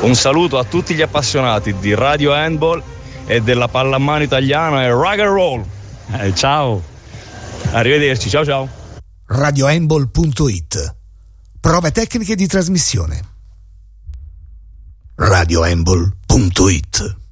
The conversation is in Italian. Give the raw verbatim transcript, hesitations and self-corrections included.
Un saluto a tutti gli appassionati di Radio Handball e della pallamano italiana e rock and roll. Eh, ciao, arrivederci, ciao ciao. radio handball punto it. Prove tecniche di trasmissione. radio handball punto it.